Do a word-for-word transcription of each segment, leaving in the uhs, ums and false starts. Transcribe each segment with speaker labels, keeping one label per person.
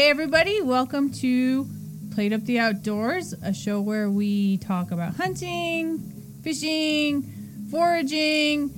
Speaker 1: Hey everybody, welcome to Played Up the Outdoors, a show where we talk about hunting, fishing, foraging.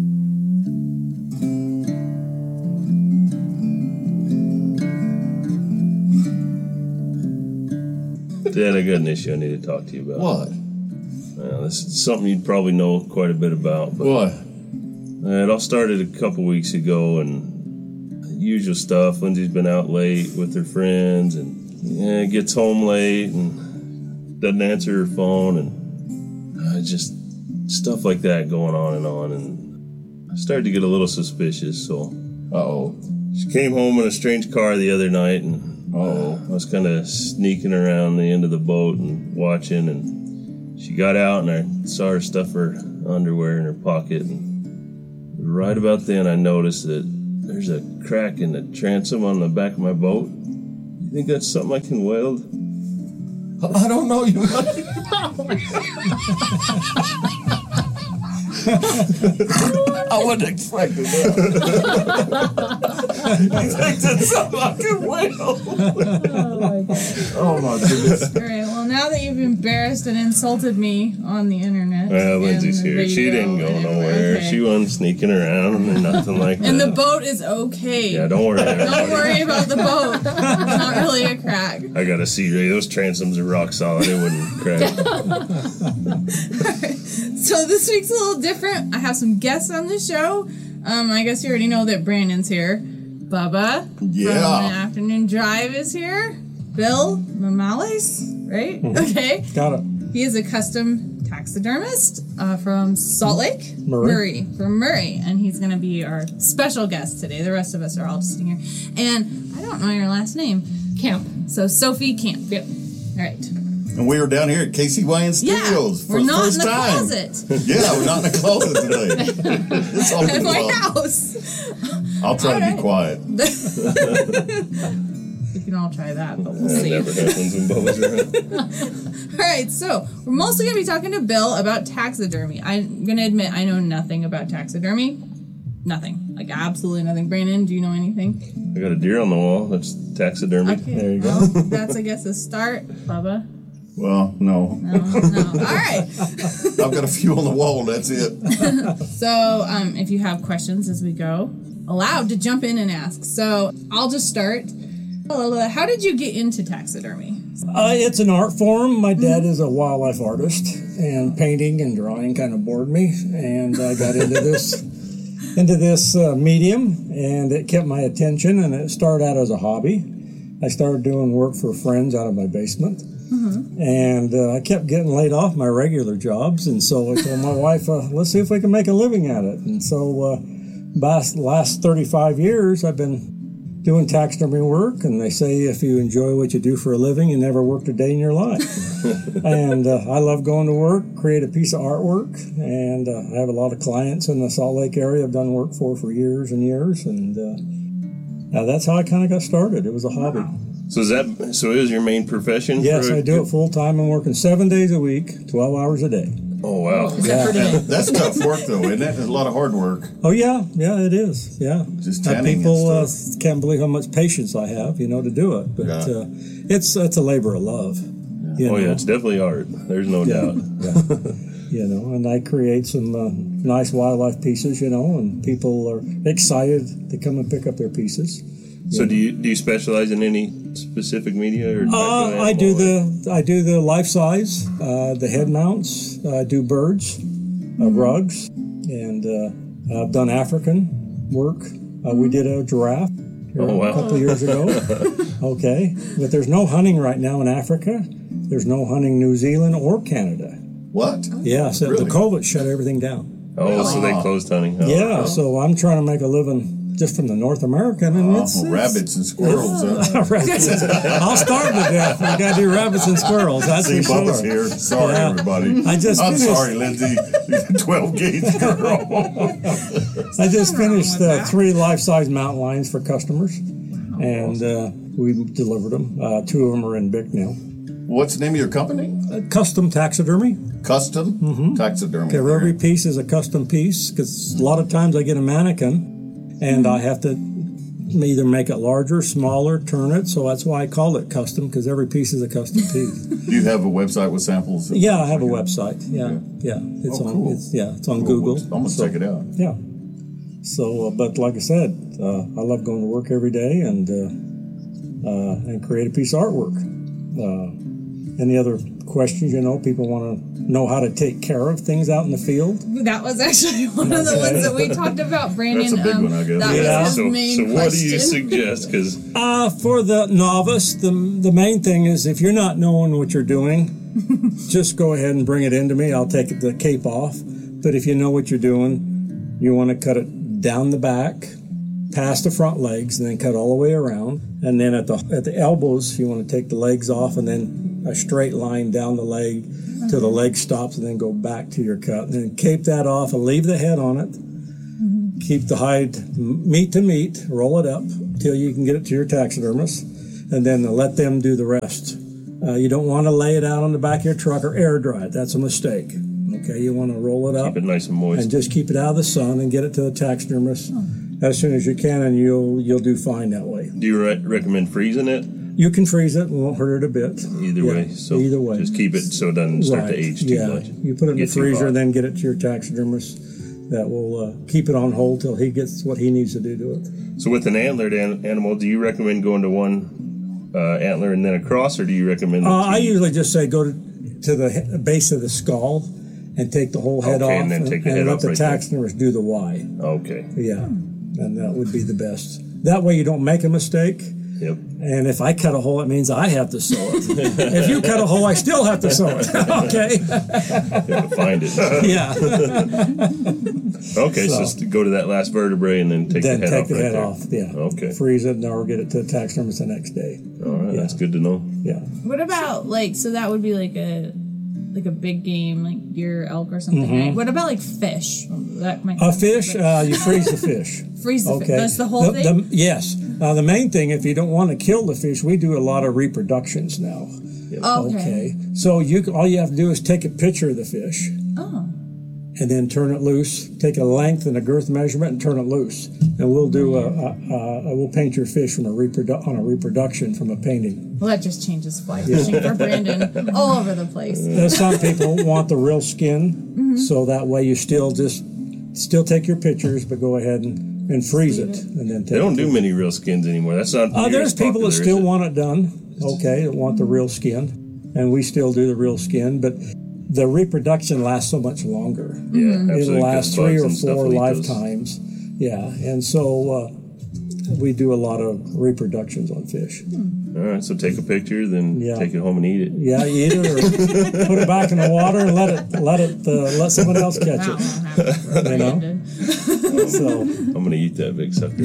Speaker 2: Dad, I got an issue I need to talk to you about.
Speaker 3: What?
Speaker 2: Well, this is something you'd probably know quite a bit about. But
Speaker 3: what?
Speaker 2: It all started a couple weeks ago, and usual stuff. Lindsay's been out late with her friends, and yeah, gets home late and doesn't answer her phone, and uh, just stuff like that going on and on. And I started to get a little suspicious. So,
Speaker 3: uh-oh.
Speaker 2: She came home in a strange car the other night, and
Speaker 3: Uh-oh.
Speaker 2: I was kind of sneaking around the end of the boat and watching, and she got out, and I saw her stuff her underwear in her pocket, and right about then I noticed that there's a crack in the transom on the back of my boat. You think that's something I can weld?
Speaker 3: I don't know. You I wasn't expecting that. You think that's something I can weld?
Speaker 1: Oh my god.
Speaker 3: Oh my goodness.
Speaker 1: All right, well now that you've embarrassed and insulted me on the internet.
Speaker 2: Well, Lindsay's here. She didn't go nowhere. Okay. She wasn't sneaking around or nothing like that.
Speaker 1: And the boat is okay.
Speaker 2: Yeah, don't worry.
Speaker 1: Don't worry about the boat. It's not really a crack.
Speaker 2: I got a C-ray. Those transoms are rock solid. They wouldn't crack.
Speaker 1: Right. So this week's a little different. I have some guests on the show. Um, I guess you already know that Brandon's here. Bubba
Speaker 3: yeah.
Speaker 1: from the Afternoon Drive is here. Bill Mamales, right? Okay.
Speaker 4: Got it.
Speaker 1: He is a custom taxidermist uh, from Salt Lake.
Speaker 4: Murray.
Speaker 1: Murray. From Murray. And he's going to be our special guest today. The rest of us are all just sitting here. And I don't know your last name.
Speaker 5: Camp.
Speaker 1: So Sophie Camp.
Speaker 5: Yep.
Speaker 1: All right.
Speaker 3: And we were down here at K C Y N Studios
Speaker 1: yeah,
Speaker 3: for
Speaker 1: we're
Speaker 3: the
Speaker 1: not
Speaker 3: first
Speaker 1: in the
Speaker 3: time.
Speaker 1: Closet.
Speaker 3: Yeah, we're not in the closet today. It's all
Speaker 1: At my
Speaker 3: closet.
Speaker 1: house.
Speaker 3: I'll try
Speaker 1: all
Speaker 3: to
Speaker 1: right.
Speaker 3: be quiet.
Speaker 1: We can all try that, but we'll
Speaker 2: That
Speaker 1: see.
Speaker 2: never happens when Bubba's around.
Speaker 1: All right, so we're mostly going to be talking to Bill about taxidermy. I'm going to admit I know nothing about taxidermy. Nothing. Like, absolutely nothing. Brandon, do you know anything?
Speaker 2: I got a deer on the wall. That's taxidermy.
Speaker 1: Okay.
Speaker 4: There you go.
Speaker 1: Well, that's, I guess, a start. Bubba?
Speaker 3: Well, no.
Speaker 1: No, no. All right.
Speaker 3: I've got a few on the wall, that's it.
Speaker 1: So, um, if you have questions as we go, allowed to jump in and ask. So, I'll just start. How did you get into taxidermy?
Speaker 4: Uh, it's an art form. My dad is a wildlife artist, and painting and drawing kind of bored me, and I got into this into this uh, medium, and it kept my attention, and it started out as a hobby. I started doing work for friends out of my basement, mm-hmm. and uh, I kept getting laid off my regular jobs, and so I told my wife, uh, let's see if we can make a living at it. And so uh, by the last thirty-five years, I've been doing taxidermy work, and they say if you enjoy what you do for a living, you never worked a day in your life. And uh, I love going to work, create a piece of artwork, and uh, I have a lot of clients in the Salt Lake area I've done work for for years and years, and uh, uh, that's how I kind of got started. It was a hobby.
Speaker 1: Wow.
Speaker 2: So is that so? Is your main profession?
Speaker 4: Yes,
Speaker 2: for,
Speaker 4: I do it full time. I'm working seven days a week, twelve hours a day.
Speaker 2: Oh wow!
Speaker 1: Except for today.
Speaker 3: That's tough work, though, isn't it? It's a lot of hard work.
Speaker 4: Oh yeah, yeah, it is. Yeah,
Speaker 3: Just
Speaker 4: Uh,
Speaker 3: tanning
Speaker 4: people
Speaker 3: and
Speaker 4: uh,
Speaker 3: stuff.
Speaker 4: can't believe how much patience I have, you know, to do it. But
Speaker 3: Yeah.
Speaker 4: uh, it's it's a labor of love. You
Speaker 2: Oh
Speaker 4: know?
Speaker 2: yeah, it's definitely art. There's no
Speaker 4: Yeah.
Speaker 2: doubt.
Speaker 4: Yeah. You know, and I create some uh, nice wildlife pieces, you know, and people are excited to come and pick up their pieces.
Speaker 2: So do you do you specialize in any specific media? Or
Speaker 4: Uh, I do the I do the life size, uh, the head mounts. I do birds, uh, rugs, and uh, I've done African work. Uh, we did a giraffe here
Speaker 2: Oh, wow.
Speaker 4: a couple of years ago. Okay, but there's no hunting right now in Africa. There's no hunting New Zealand or Canada.
Speaker 3: What?
Speaker 4: Yeah, so
Speaker 3: Really?
Speaker 4: the COVID shut everything down.
Speaker 2: Oh, so they closed hunting. Oh,
Speaker 4: Yeah, so I'm trying to make a living just from the North American, and
Speaker 3: Oh,
Speaker 4: it's, it's
Speaker 3: rabbits and squirrels. Huh?
Speaker 4: rabbits. I'll starve to death. I got to do rabbits and squirrels. That's
Speaker 3: See,
Speaker 4: for
Speaker 3: Bubba's
Speaker 4: sure.
Speaker 3: here. Sorry,
Speaker 4: Yeah.
Speaker 3: everybody.
Speaker 4: I just
Speaker 3: I'm
Speaker 4: finished-
Speaker 3: sorry, Lindsay. twelve gauge girl.
Speaker 4: I just
Speaker 1: wrong
Speaker 4: finished
Speaker 1: with
Speaker 4: uh,
Speaker 1: that.
Speaker 4: three life-size mountain lions for customers, and uh, we delivered them. Uh, two of them are in Bicknell.
Speaker 3: What's the name of your company?
Speaker 4: Uh, custom taxidermy.
Speaker 3: Custom
Speaker 4: Mm-hmm.
Speaker 3: taxidermy.
Speaker 4: Okay, every piece is a custom piece because a lot of times I get a mannequin, and I have to either make it larger, smaller, turn it. So that's why I call it custom, because every piece is a custom piece.
Speaker 5: Do you have a website with samples?
Speaker 4: Yeah, I have a website. Yeah, yeah. It's
Speaker 5: Oh,
Speaker 4: on.
Speaker 5: cool.
Speaker 4: It's, yeah, it's on
Speaker 5: Cool.
Speaker 4: Google.
Speaker 5: I'm gonna
Speaker 4: So,
Speaker 5: check it out.
Speaker 4: Yeah. So, uh, but like I said, uh, I love going to work every day and uh, uh, and create a piece of artwork. Uh, any other questions? You know, people want to know how to take care of things out in the field.
Speaker 1: That was actually one of the
Speaker 4: Okay.
Speaker 1: ones that we talked about, Brandon.
Speaker 5: That's a big
Speaker 1: um,
Speaker 5: one, I guess.
Speaker 1: That
Speaker 4: Yeah.
Speaker 1: was his
Speaker 2: So,
Speaker 1: main
Speaker 2: so what do
Speaker 1: question.
Speaker 2: you suggest? Because
Speaker 4: Uh, for the novice, the the main thing is if you're not knowing what you're doing, just go ahead and bring it into me. I'll take the cape off. But if you know what you're doing, you want to cut it down the back, past the front legs, and then cut all the way around. And then at the at the elbows, you want to take the legs off, and then a straight line down the leg till the leg stops, and then go back to your cut. And then cape that off and leave the head on it. Keep the hide m- meat to meat, roll it up till you can get it to your taxidermist, and then let them do the rest. Uh, you don't want to lay it out on the back of your truck or air dry it. That's a mistake. Okay, you want to roll it up
Speaker 2: keep it nice and moist.
Speaker 4: and just keep it out of the sun and get it to the taxidermist as soon as you can, and you'll you'll do fine that way.
Speaker 2: Do you re- recommend freezing it?
Speaker 4: You can freeze it; it won't hurt it a bit.
Speaker 2: Either
Speaker 4: Yeah,
Speaker 2: way. So
Speaker 4: either way.
Speaker 2: just keep it so it doesn't start
Speaker 4: Right.
Speaker 2: to age too
Speaker 4: yeah.
Speaker 2: much.
Speaker 4: You put it in the
Speaker 2: Get too
Speaker 4: freezer,
Speaker 2: hot.
Speaker 4: then get it to your taxidermist. That will uh, keep it on hold till he gets what he needs to do to it.
Speaker 2: So with an antlered an- animal, do you recommend going to one uh, antler and then across, or do you recommend? the
Speaker 4: Uh, I
Speaker 2: two?
Speaker 4: usually just say go to, to the he- base of the skull and take the whole head
Speaker 2: Okay,
Speaker 4: off
Speaker 2: and then take the head
Speaker 4: let
Speaker 2: off
Speaker 4: the
Speaker 2: right there.
Speaker 4: taxidermist do the Y.
Speaker 2: Okay.
Speaker 4: Yeah, and that would be the best. That way you don't make a mistake.
Speaker 2: Yep.
Speaker 4: And if I cut a hole, it means I have to sew it. If you cut a hole, I still have to sew it. Okay.
Speaker 2: You have to find it.
Speaker 4: Yeah.
Speaker 2: Okay, so,
Speaker 4: So-
Speaker 2: just to go to that last vertebrae and then take
Speaker 4: then
Speaker 2: the head
Speaker 4: take
Speaker 2: off
Speaker 4: the
Speaker 2: right
Speaker 4: head
Speaker 2: there.
Speaker 4: off. Yeah.
Speaker 2: Okay.
Speaker 4: Freeze it, or get it to the taxidermist the next day.
Speaker 2: All right,
Speaker 4: Yeah.
Speaker 2: that's good to know.
Speaker 4: Yeah.
Speaker 1: What about like so that would be like a like a big game like deer, elk, or something, right? What about like fish? That might
Speaker 4: A fish, uh, you freeze the fish.
Speaker 1: freeze the
Speaker 4: Okay.
Speaker 1: fish. That's the whole
Speaker 4: The-
Speaker 1: thing.
Speaker 4: the- yes. Uh, the main thing, if you don't want to kill the fish, we do a lot of reproductions now.
Speaker 1: Oh, okay.
Speaker 4: Okay. So you can, all you have to do is take a picture of the fish
Speaker 1: Oh.
Speaker 4: and then turn it loose. Take a length and a girth measurement and turn it loose, and we'll do a, a, a, a we'll paint your fish from a reprodu- on a reproduction from a painting.
Speaker 1: Well, that just changes fly fishing for Brandon all over the place.
Speaker 4: Uh, some people want the real skin, so that way you still just still take your pictures, but go ahead and, and freeze it, and then take
Speaker 2: They don't
Speaker 4: it.
Speaker 2: do many real skins anymore. That's not.
Speaker 4: Uh,
Speaker 2: near
Speaker 4: there's
Speaker 2: as
Speaker 4: people
Speaker 2: popular,
Speaker 4: that
Speaker 2: is
Speaker 4: still
Speaker 2: it?
Speaker 4: want it done, okay, that want the real skin, and we still do the real skin, but the reproduction lasts so much longer.
Speaker 2: Yeah,
Speaker 1: Mm-hmm.
Speaker 2: absolutely.
Speaker 4: It'll last
Speaker 2: 'cause
Speaker 4: three
Speaker 2: bugs
Speaker 4: or
Speaker 2: and stuff
Speaker 4: four
Speaker 2: will eat those.
Speaker 4: lifetimes. Yeah, and so uh, we do a lot of reproductions on fish.
Speaker 2: All right, so take a picture, then
Speaker 4: Yeah.
Speaker 2: take it home and eat it.
Speaker 4: Yeah, you eat it or put it back in the water and let it let it uh, let someone else catch
Speaker 1: That
Speaker 4: it.
Speaker 1: won't happen for
Speaker 4: You know?
Speaker 1: Brandon.
Speaker 4: So
Speaker 2: I'm gonna eat that big sucker.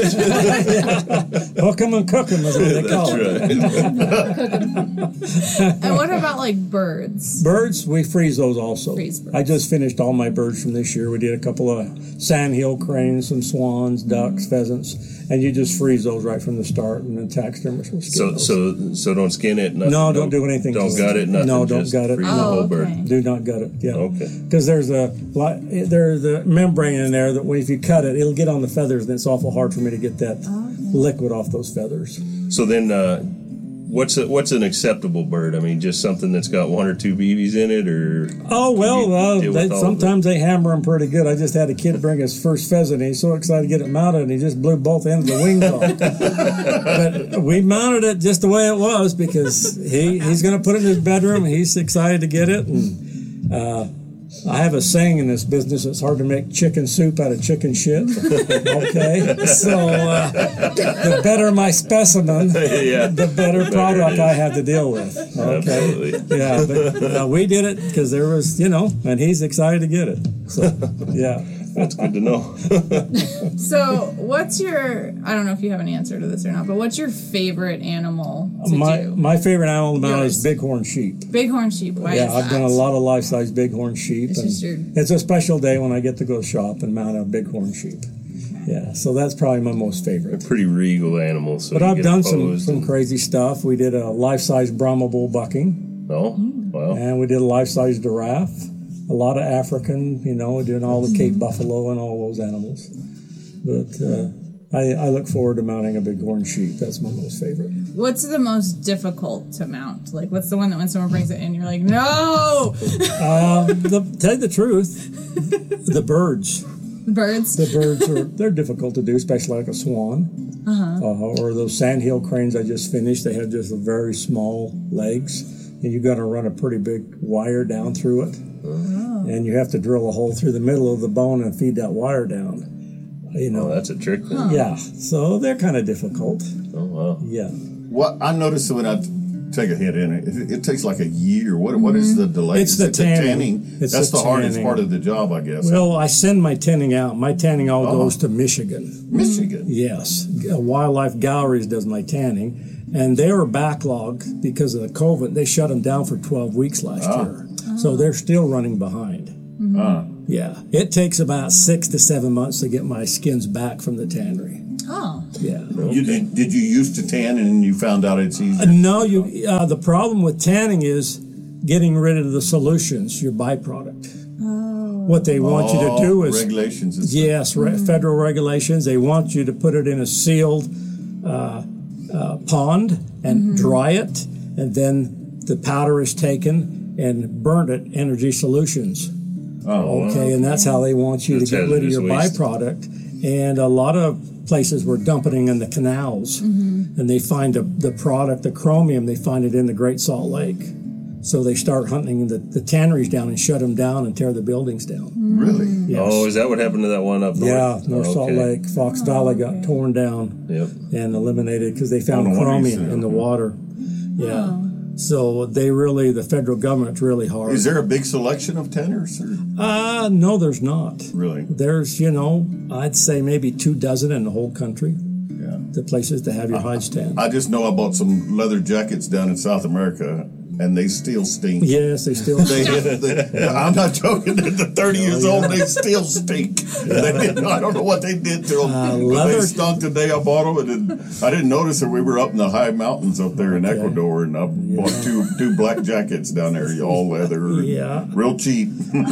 Speaker 4: hook 'em and cook 'em is what they call
Speaker 2: That's
Speaker 4: it.
Speaker 2: right.
Speaker 1: And what about like birds?
Speaker 4: Birds, we freeze those also.
Speaker 1: Freeze birds.
Speaker 4: I just finished all my birds from this year. We did a couple of sandhill cranes, some swans, ducks, pheasants, and you just freeze those right from the start, and the taxidermist will skin
Speaker 2: So,
Speaker 4: those.
Speaker 2: so, so don't skin it. Nothing,
Speaker 4: No, don't do anything
Speaker 2: Don't
Speaker 4: to it.
Speaker 2: gut it. Nothing.
Speaker 4: No, don't
Speaker 2: just
Speaker 4: gut it.
Speaker 2: freeze
Speaker 1: Oh,
Speaker 2: the whole
Speaker 1: okay.
Speaker 2: bird.
Speaker 4: Do not gut it. Yeah.
Speaker 2: Okay.
Speaker 4: Because there's a li- there's a membrane in there that when if you cut it, it'll get on the feathers, and it's awful hard for me to get that liquid off those feathers.
Speaker 2: So then, uh, what's a, what's an acceptable bird? I mean, just something that's got one or two B Bs in it, or
Speaker 4: Oh well,
Speaker 2: you
Speaker 4: uh,
Speaker 2: deal
Speaker 4: they,
Speaker 2: with all of
Speaker 4: sometimes they hammer them pretty good. I just had a kid bring his first pheasant. He's so excited to get it mounted, and he just blew both ends of the wings off. But we mounted it just the way it was because he, he's going to put it in his bedroom. He's excited to get it, and uh, I have a saying in this business: it's hard to make chicken soup out of chicken shit. Okay, so uh, the better my specimen,
Speaker 2: yeah,
Speaker 4: the better product I have to deal with. Okay.
Speaker 2: absolutely.
Speaker 4: Yeah, but uh, we did it because there was, you know, and he's excited to get it. So, yeah.
Speaker 2: That's good to know.
Speaker 1: So, what's your? I don't know if you have an answer to this or not, but what's your favorite animal to
Speaker 4: My
Speaker 1: do?
Speaker 4: my favorite animal now
Speaker 1: Yours.
Speaker 4: is bighorn sheep.
Speaker 1: Bighorn sheep. Why
Speaker 4: yeah,
Speaker 1: is
Speaker 4: I've
Speaker 1: that?
Speaker 4: done a lot of life-size bighorn sheep.
Speaker 1: It's
Speaker 4: and
Speaker 1: just your-
Speaker 4: it's a special day when I get to go shop and mount a bighorn sheep. Yeah, so that's probably my most favorite.
Speaker 2: Pretty regal animals. So
Speaker 4: But
Speaker 2: you
Speaker 4: I've
Speaker 2: get
Speaker 4: done some,
Speaker 2: opposed
Speaker 4: some
Speaker 2: and-
Speaker 4: crazy stuff. We did a life-size Brahma bull bucking,
Speaker 2: Oh, well.
Speaker 4: and we did a life-size giraffe. A lot of African, you know, doing all the Cape buffalo and all those animals. But uh, I, I look forward to mounting a bighorn sheep. That's my most favorite.
Speaker 1: What's the most difficult to mount? Like, what's the one that when someone brings it in, you're like, no!
Speaker 4: Uh, the, tell you the truth, the birds.
Speaker 1: Birds?
Speaker 4: The birds are they're difficult to do, especially like a swan. Uh-huh. Uh, or those sandhill cranes I just finished. They have just very small legs, and you got to run a pretty big wire down through it. Oh. And you have to drill a hole through the middle of the bone and feed that wire down. You know,
Speaker 2: Oh, that's a trick then.
Speaker 1: Huh.
Speaker 4: yeah. So they're kind of difficult.
Speaker 2: Oh, wow.
Speaker 4: Yeah.
Speaker 5: What I noticed when I take a hit in it, it, it takes like a year. What what is the delay?
Speaker 4: It's the
Speaker 5: Is it
Speaker 4: tanning. It's
Speaker 5: That's
Speaker 4: the
Speaker 5: the, hardest
Speaker 4: tanning.
Speaker 5: part of the job, I guess.
Speaker 4: Well, I send my tanning out. My tanning all
Speaker 5: Oh.
Speaker 4: goes to Michigan.
Speaker 5: Michigan.
Speaker 4: Yes, Wildlife Galleries does my tanning, and they were backlogged because of the COVID. They shut them down for twelve weeks last
Speaker 5: Ah.
Speaker 4: year, so they're still running behind.
Speaker 5: Ah.
Speaker 4: Yeah, it takes about six to seven months to get my skins back from the tannery.
Speaker 1: Oh.
Speaker 4: Yeah.
Speaker 5: You did, did you used to tan and you found out it's easier?
Speaker 4: No, you. Uh, the problem with tanning is getting rid of the solutions, your byproduct. What they want you to do is
Speaker 5: regulations. And stuff.
Speaker 4: yes, re- federal regulations. They want you to put it in a sealed uh, uh, pond and dry it, and then the powder is taken and burnt at Energy Solutions.
Speaker 5: Oh,
Speaker 4: Okay, and that's how they want you
Speaker 2: That's
Speaker 4: to get rid of your
Speaker 2: hazardous waste.
Speaker 4: byproduct. And a lot of places were dumping it in the canals, and they find a, the product, the chromium, they find it in the Great Salt Lake. So they start hunting the, the tanneries down and shut them down and tear the buildings down.
Speaker 5: really?
Speaker 4: Yes.
Speaker 2: Oh, is that what happened to that one up north?
Speaker 4: Yeah, North
Speaker 2: Oh,
Speaker 4: Salt
Speaker 2: okay.
Speaker 4: Lake, Fox Valley got torn down
Speaker 2: Yep.
Speaker 4: and eliminated because they found
Speaker 5: Oh, no wonder you
Speaker 4: chromium
Speaker 5: said
Speaker 4: in the
Speaker 5: that.
Speaker 4: water. Yeah. So they really, the federal government's really hard.
Speaker 5: Is there a big selection of tanners? Or?
Speaker 4: Uh, no, there's not.
Speaker 5: Really?
Speaker 4: There's, you know, I'd say maybe two dozen in the whole country,
Speaker 5: Yeah.
Speaker 4: the places to have your hides tanned.
Speaker 5: I just know I bought some leather jackets down in South America, and they still stink.
Speaker 4: Yes, they still.
Speaker 5: They, they, I'm not joking. They're thirty years old. They still stink. They did, I don't know what they did to them.
Speaker 4: Uh,
Speaker 5: but
Speaker 4: leather-
Speaker 5: they stunk the day I bought them, and then I didn't notice that we were up in the high mountains up there in Ecuador, and I bought two two black jackets down there, all leather, and
Speaker 4: Yeah.
Speaker 5: real cheap,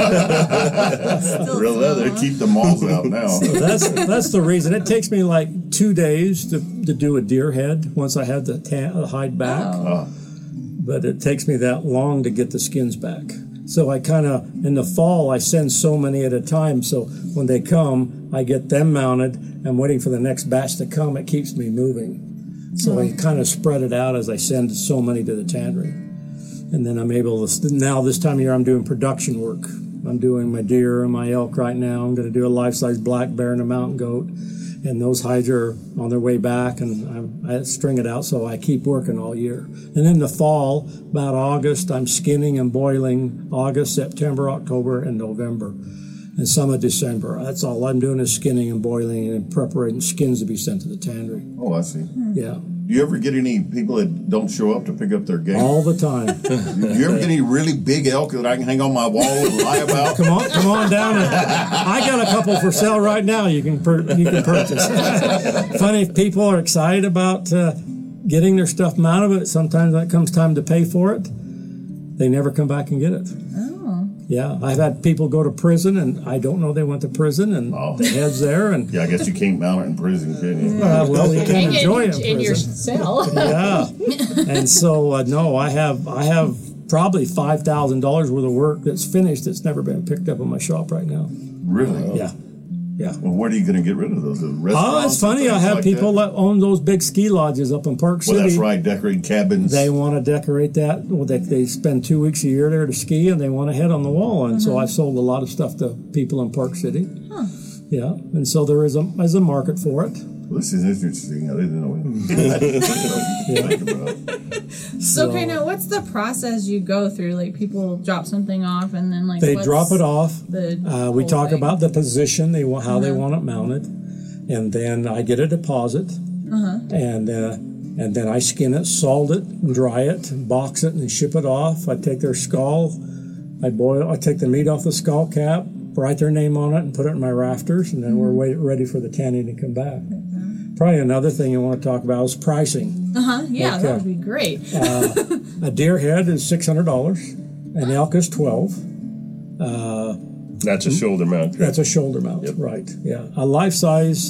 Speaker 1: Still
Speaker 5: real leather. They keep the moths out now.
Speaker 4: that's that's the reason. It takes me like two days to, to do a deer head once I have the, tan, the hide back.
Speaker 5: Uh,
Speaker 4: But it takes me that long to get the skins back. So I kind of, in the fall, I send so many at a time. So when they come, I get them mounted. I'm waiting for the next batch to come. It keeps me moving. So I kind of spread it out as I send so many to the tannery. And then I'm able to, now this time of year, I'm doing production work. I'm doing my deer and my elk right now. I'm going to do a life-size black bear and a mountain goat. And those hides are on their way back, and I, I string it out, so I keep working all year. And in the fall, about August, I'm skinning and boiling August, September, October, and November, and some of December. That's all I'm doing is skinning and boiling and preparing skins to be sent to the tannery.
Speaker 5: oh, I see.
Speaker 4: Yeah,
Speaker 5: Do you ever get any people that don't show up to pick up their game?
Speaker 4: all the time.
Speaker 5: Do you ever get any really big elk that I can hang on my wall and lie about?
Speaker 4: Come on, come on down. And, I got a couple for sale right now. You can per, you can purchase. Funny, if people are excited about uh, getting their stuff mounted, but sometimes when it comes time to pay for it, they never come back and get it.
Speaker 1: Oh.
Speaker 4: Yeah, I've had people go to prison, and I don't know they went to prison, and
Speaker 5: Oh.
Speaker 4: the head's there, and
Speaker 5: Yeah, I guess you can't mount it in prison, can you?
Speaker 4: uh, well, you can't
Speaker 6: in,
Speaker 4: enjoy it
Speaker 6: in,
Speaker 4: in
Speaker 6: in your
Speaker 4: prison.
Speaker 6: cell.
Speaker 4: Yeah, and so uh, no, I have I have probably five thousand dollars worth of work that's finished that's never been picked up in my shop right now.
Speaker 5: Really?
Speaker 4: Yeah, yeah.
Speaker 5: Well, where are you going to get rid of those? The
Speaker 4: Oh,
Speaker 5: restaurants
Speaker 4: it's funny.
Speaker 5: and
Speaker 4: I
Speaker 5: things
Speaker 4: have
Speaker 5: like
Speaker 4: people
Speaker 5: that?
Speaker 4: that own those big ski lodges up in Park
Speaker 5: Well,
Speaker 4: City.
Speaker 5: that's right. Decorate cabins.
Speaker 4: They want to decorate that. Well, they, they spend two weeks a year there to ski, and they want to head on the wall. And so I've sold a lot of stuff to people in Park City.
Speaker 1: Huh.
Speaker 4: Yeah, and so there is a there's a market for it.
Speaker 5: Well, this is interesting. I didn't know. I didn't know think about.
Speaker 1: So, okay, now what's the process you go through? Like, people drop something off, and then like
Speaker 4: They
Speaker 1: what's
Speaker 4: drop it off.
Speaker 1: The
Speaker 4: Uh, we
Speaker 1: whole
Speaker 4: talk
Speaker 1: thing?
Speaker 4: about the position they want, how they
Speaker 1: Uh-huh.
Speaker 4: want it mounted, and then I get a deposit,
Speaker 1: Uh-huh.
Speaker 4: and uh, and then I skin it, salt it, and dry it, and box it, and ship it off. I take their skull, I boil, I take the meat off the skull cap, write their name on it, and put it in my rafters, and then we're wait, ready for the tanning to come back. Probably another thing you want to talk about is pricing.
Speaker 1: Uh-huh. Yeah,
Speaker 4: Okay.
Speaker 1: that would be great.
Speaker 4: Uh, a deer head is six hundred dollars, an elk is twelve. Uh,
Speaker 2: That's a shoulder mount.
Speaker 4: That's a shoulder mount,
Speaker 2: Yep.
Speaker 4: right? Yeah, a life size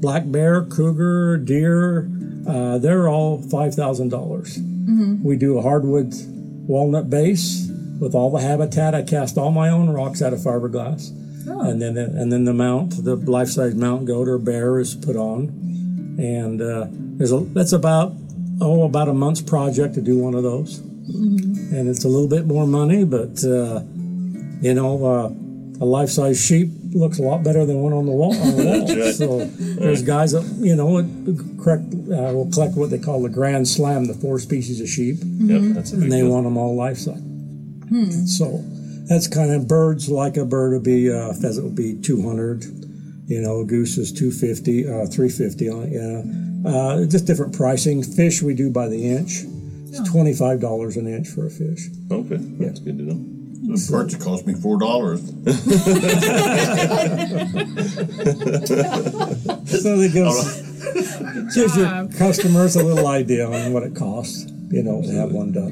Speaker 4: black bear, cougar, deer, uh, they're all five thousand dollars. Mm-hmm. We do a hardwood walnut base with all the habitat. I cast all my own rocks out of fiberglass. Oh. And then and then the mount, the life-size mount goat or bear is put on. And uh, there's a, that's about, oh, about a month's project to do one of those. Mm-hmm. And it's a little bit more money, but, uh, you know, uh, a life-size sheep looks a lot better than one on the wall. On the wall. Right. So there's guys that, you know, correct, uh, will collect what they call the Grand Slam, the four species of sheep.
Speaker 2: Mm-hmm. Yep, that's a big
Speaker 4: and they
Speaker 2: deal.
Speaker 4: want them all life-size. Hmm. So that's kind of birds, like a bird would be, uh, pheasant would be two hundred, you know, goose is two fifty, uh, three fifty on it, yeah. Uh, just different pricing. Fish we do by the inch. It's oh. twenty-five dollars an inch for a fish.
Speaker 2: Okay, that's yeah. good to know.
Speaker 5: This purchase cost me four dollars.
Speaker 4: So that gives, gives your customers a little idea on what it costs, you know, to have one done.